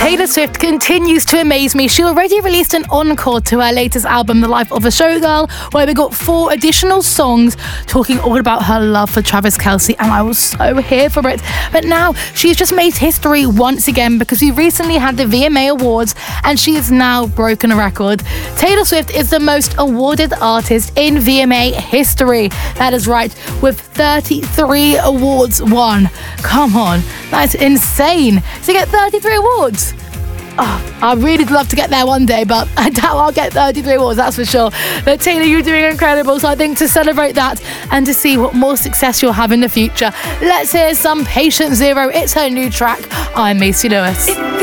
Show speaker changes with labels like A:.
A: Taylor Swift continues to amaze me. She already released an encore to her latest album, The Life of a Showgirl, where we got 4 additional songs talking all about her love for Travis Kelce, and I was so here for it. But now she's just made history once again because we recently had the VMA Awards and she has now broken a record. Taylor Swift is the most awarded artist in VMA history. That is right, with 33 awards won. Come on, that's insane. To get 33 awards. Oh, I'd really love to get there one day, but I doubt I'll get 33 awards, that's for sure. But Taylor, you're doing incredible, so I think to celebrate that and to see what more success you'll have in the future, let's hear some Patient Zero. It's her new track. I'm Macy Lewis.